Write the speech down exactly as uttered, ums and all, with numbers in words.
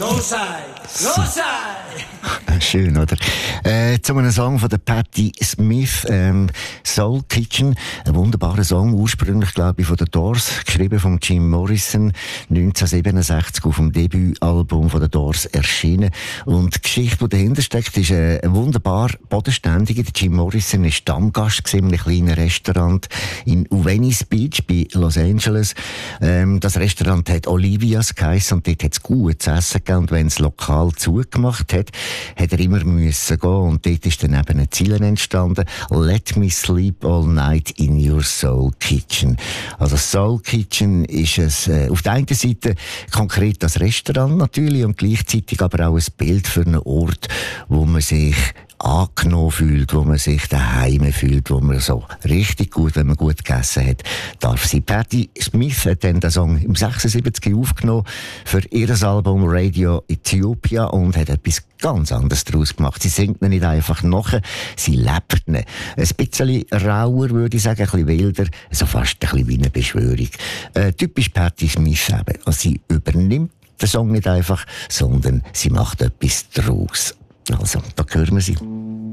Size, no size. Schön, oder? Äh, zu einem Song von der Patti Smith, ähm, Soul Kitchen. Ein wunderbarer Song, ursprünglich, glaube ich, von den Doors, geschrieben von Jim Morrison, neunzehnhundertsiebenundsechzig auf dem Debütalbum von den Doors erschienen. Und die Geschichte, die dahinter steckt, ist äh, ein wunderbar bodenständiger. Der Jim Morrison war Stammgast in einem kleinen Restaurant in Venice Beach bei Los Angeles. Ähm, das Restaurant hat Olivia's geheissen und dort hat es gut zu essen gegeben. Und wenn das Lokal zugemacht hat, hat er immer müssen gehen. Und dort ist dann eben ein Ziel entstanden. Let me sleep all night in your Soul Kitchen. Also Soul Kitchen ist es äh, auf der einen Seite konkret das Restaurant natürlich und gleichzeitig aber auch ein Bild für einen Ort, wo man sich angenommen fühlt, wo man sich daheim fühlt, wo man so richtig gut, wenn man gut gegessen hat, darf sie. Patti Smith hat dann den Song im sechsundsiebzig aufgenommen für ihr Album Radio Ethiopia und hat etwas ganz anderes daraus gemacht. Sie singt ihn nicht einfach nach, sie lebt ihn. Ein bisschen rauer, würde ich sagen, ein bisschen wilder, so fast ein bisschen wie eine Beschwörung. Äh, typisch Patti Smith eben. Also sie übernimmt den Song nicht einfach, sondern sie macht etwas daraus. Also, da hören wir sie.